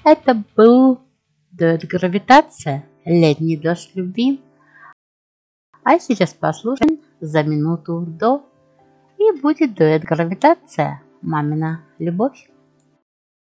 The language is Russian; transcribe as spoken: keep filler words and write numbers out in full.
Это был дуэт «Гравитация», «Летний дождь любви». А сейчас послушаем «За минуту до». И будет дуэт «Гравитация», «Мамина любовь».